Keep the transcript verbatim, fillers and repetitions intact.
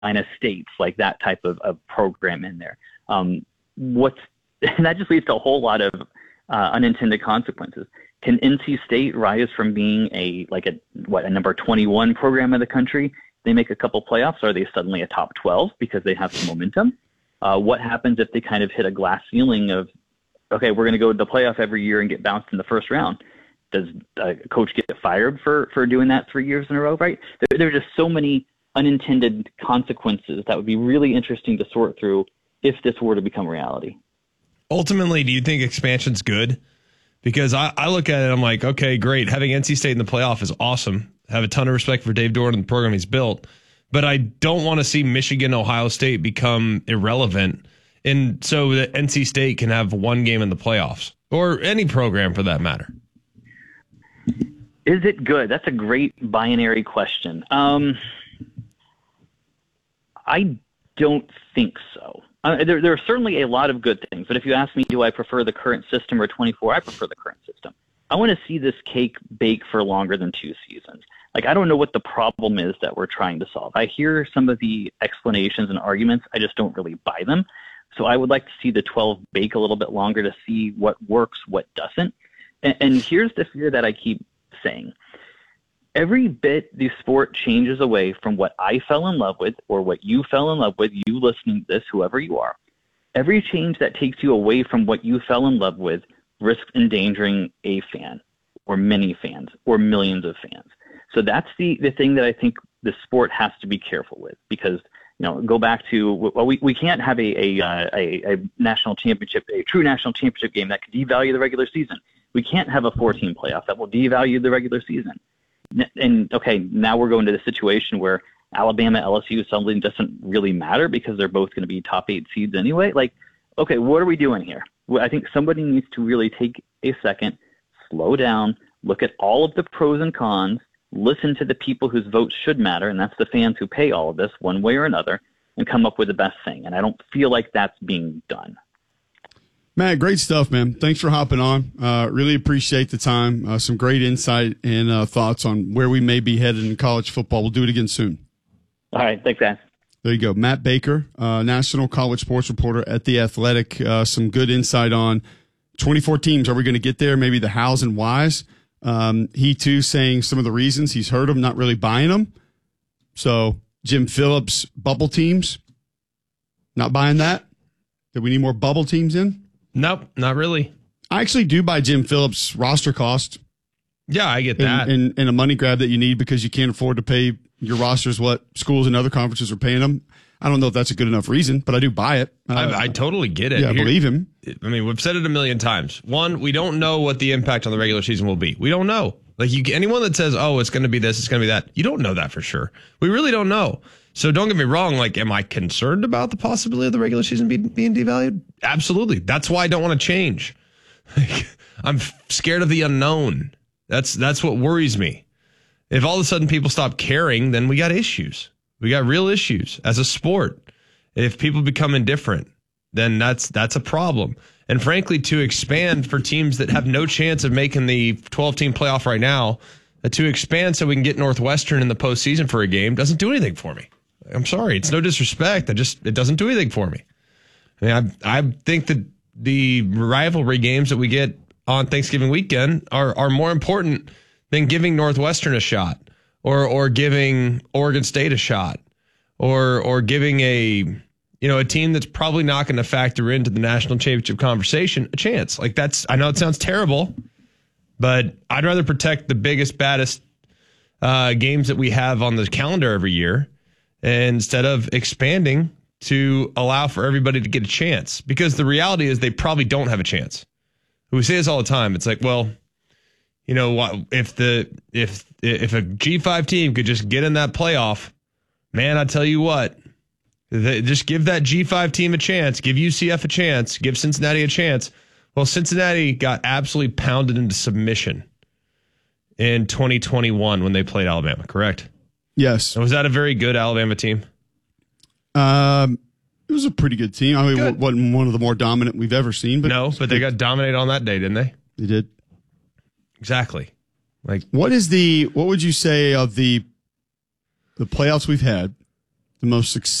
Carolina States, like that type of, of program in there. Um, what's and that just leads to a whole lot of uh, unintended consequences. Can N C State rise from being a like a what a number twenty-one program in the country? They make a couple playoffs. Are they suddenly a top twelve because they have some momentum? Uh, what happens if they kind of hit a glass ceiling of, okay, we're going to go to the playoff every year and get bounced in the first round? Does a coach get fired for, for doing that three years in a row, right? There, there are just so many unintended consequences that would be really interesting to sort through if this were to become reality. Ultimately, do you think expansion's good? Because I, I look at it, I'm like, okay, great. Having N C State in the playoff is awesome. I have a ton of respect for Dave Doran and the program he's built. But I don't want to see Michigan, Ohio State become irrelevant. And so that N C State can have one game in the playoffs, or any program for that matter. Is it good? That's a great binary question. Um, I don't think so. Uh, there, there are certainly a lot of good things, but if you ask me, do I prefer the current system or twenty-four, I prefer the current system. I want to see this cake bake for longer than two seasons. Like, I don't know what the problem is that we're trying to solve. I hear some of the explanations and arguments. I just don't really buy them. So I would like to see the twelve bake a little bit longer to see what works, what doesn't. And, and here's the fear that I keep saying. Every bit the sport changes away from what I fell in love with or what you fell in love with, you listening to this, whoever you are, every change that takes you away from what you fell in love with risks endangering a fan or many fans or millions of fans. So that's the, the thing that I think the sport has to be careful with, because, you know, go back to, well, we, we can't have a, a, a, a national championship, a true national championship game that could devalue the regular season. We can't have a four-team playoff that will devalue the regular season. And, okay, now we're going to the situation where Alabama, L S U suddenly doesn't really matter because they're both going to be top eight seeds anyway. Like, okay, what are we doing here? Well, I think somebody needs to really take a second, slow down, look at all of the pros and cons, listen to the people whose votes should matter, and that's the fans who pay all of this one way or another, and come up with the best thing. And I don't feel like that's being done. Matt, great stuff, man. Thanks for hopping on. Uh, really appreciate the time. Uh, some great insight and uh, thoughts on where we may be headed in college football. We'll do it again soon. All right. Thanks, guys. There you go. Matt Baker, uh, national college sports reporter at The Athletic. Uh, some good insight on twenty-four teams. Are we going to get there? Maybe the hows and whys. Um, he, too, saying some of the reasons. He's heard them, not really buying them. So, Jim Phillips, bubble teams, not buying that? Do we need more bubble teams in? Nope, not really. I actually do buy Jim Phillips' roster cost. Yeah, I get that. And, and, and a money grab that you need because you can't afford to pay your rosters what schools and other conferences are paying them. I don't know if that's a good enough reason, but I do buy it. Uh, I, I totally get it. Yeah, I Here, believe him. I mean, we've said it a million times. One, we don't know what the impact on the regular season will be. We don't know. Like, you, anyone that says, oh, it's going to be this, it's going to be that, you don't know that for sure. We really don't know. So don't get me wrong. Like, am I concerned about the possibility of the regular season be, being devalued? Absolutely. That's why I don't want to change. I'm scared of the unknown. That's that's what worries me. If all of a sudden people stop caring, then we got issues. We got real issues as a sport. If people become indifferent, then that's that's a problem. And frankly, to expand for teams that have no chance of making the twelve-team playoff right now, uh, to expand so we can get Northwestern in the postseason for a game doesn't do anything for me. I'm sorry. It's no disrespect. I just it doesn't do anything for me. I mean, I, I think that the rivalry games that we get on Thanksgiving weekend are, are more important than giving Northwestern a shot or or giving Oregon State a shot or or giving a you know a team that's probably not going to factor into the national championship conversation a chance. Like, that's I know it sounds terrible, but I'd rather protect the biggest, baddest uh, games that we have on the calendar every year instead of expanding to allow for everybody to get a chance, because the reality is they probably don't have a chance. We say this all the time. It's like, well, you know, if the if if a G five team could just get in that playoff, man, I tell you what, they, just give that G five team a chance, give U C F a chance, give Cincinnati a chance. Well, Cincinnati got absolutely pounded into submission in twenty twenty-one when they played Alabama, correct? Yes. Was that a very good Alabama team? Um, it was a pretty good team. I mean, it wasn't one of the more dominant we've ever seen. But no, but they got dominated on that day, didn't they? They did. Exactly. Like, what is the? What would you say of the the playoffs we've had? the most